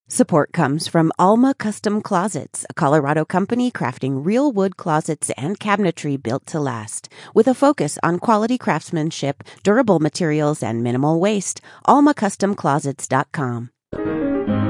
Support comes from Alma Custom Closets, a Colorado company crafting real wood closets and cabinetry built to last. With a focus on quality craftsmanship, durable materials, and minimal waste, almacustomclosets.com.